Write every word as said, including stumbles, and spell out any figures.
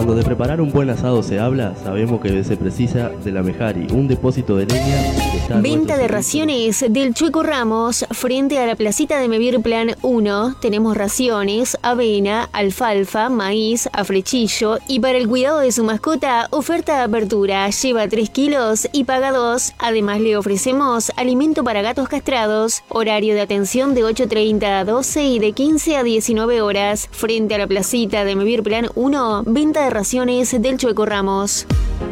Cuando de preparar un buen asado se habla, sabemos que se precisa de la Mejari, un depósito de leña que está a Venta de nuestro raciones del Chueco Ramos frente a la placita de Mevir Plan uno. Tenemos raciones, avena, alfalfa, maíz, afrechillo y para el cuidado de su mascota, oferta de apertura. Lleva tres kilos y paga dos. Además le ofrecemos alimento para gatos castrados. Horario de atención de ocho treinta a doce y de quince a diecinueve horas. Frente a la placita de Mevir Plan uno, venta de raciones del Chueco Ramos.